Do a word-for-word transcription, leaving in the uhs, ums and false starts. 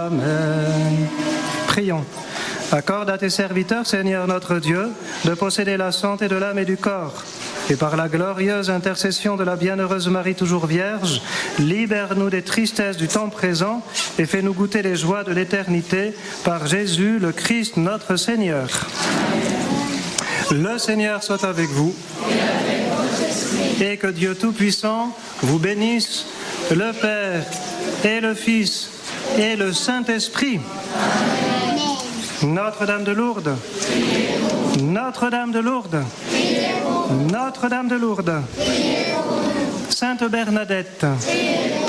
Amen. Prions. Accorde à tes serviteurs, Seigneur notre Dieu, de posséder la santé de l'âme et du corps. Et par la glorieuse intercession de la bienheureuse Marie toujours Vierge, libère-nous des tristesses du temps présent et fais-nous goûter les joies de l'éternité par Jésus, le Christ, notre Seigneur. Le Seigneur soit avec vous et que Dieu Tout-Puissant vous bénisse, le Père et le Fils et le Saint-Esprit. Notre-Dame de Lourdes, Notre-Dame de Lourdes, Notre-Dame de Lourdes, Sainte Bernadette,